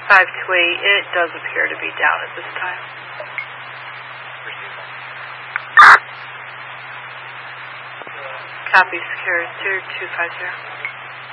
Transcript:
528, it does appear to be down at this time. Copy, secure 250.